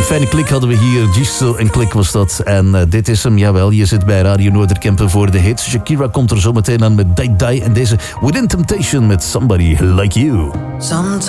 fijne klik hadden we hier. Gistel en Klik was dat. En dit is hem, jawel. Je zit bij Radio Noorderkempen voor de hits. Shakira komt er zo meteen aan met Die Die. En deze Within Temptation met Somebody Like You.